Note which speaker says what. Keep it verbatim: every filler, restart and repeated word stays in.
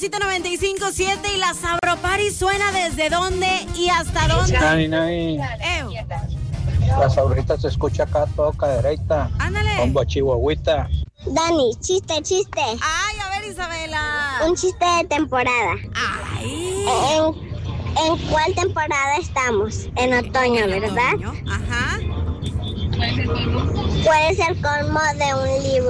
Speaker 1: Sabrosito noventa y cinco punto siete y la Sabro Party suena desde dónde y hasta dónde.
Speaker 2: Nani, nani.
Speaker 1: Ew.
Speaker 2: La Sabrita se escucha acá toca derecha.
Speaker 1: Ándale.
Speaker 2: Combo chihuahuita.
Speaker 3: Dani, chiste, chiste.
Speaker 1: Ay, a ver, Isabela.
Speaker 3: Un chiste de temporada.
Speaker 1: Ay.
Speaker 3: ¿En, en cuál temporada estamos? En otoño, ¿verdad?
Speaker 1: Otoño. Ajá.
Speaker 3: ¿Cuál es el colmo de un libro?